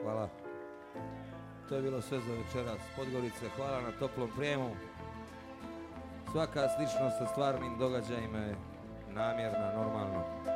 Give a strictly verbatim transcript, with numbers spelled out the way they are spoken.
Hvala. To je bilo sve za večeras. Podgorice, hvala na toplom prijemu. Svaka sličnost sa stvarnim događajima je namjerna, normalno.